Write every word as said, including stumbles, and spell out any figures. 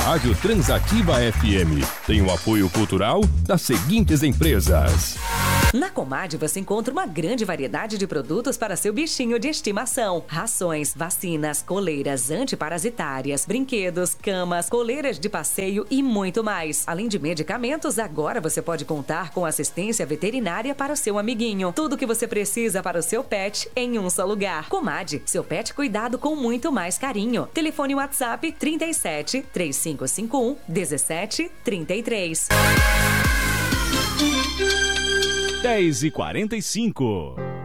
Rádio Transativa F M tem o apoio cultural das seguintes empresas. Na Comad você encontra uma grande variedade de produtos para seu bichinho de estimação. Rações, vacinas, coleiras antiparasitárias, brinquedos, camas, coleiras de passeio e muito mais. Além de medicamentos, agora você pode contar com assistência veterinária para o seu amiguinho. Tudo que você precisa para o seu pet em um só lugar. Comad, seu pet cuidado com muito mais carinho. Telefone WhatsApp trinta e sete, três cinco cinco um, dezessete trinta e três. dez e quarenta e cinco.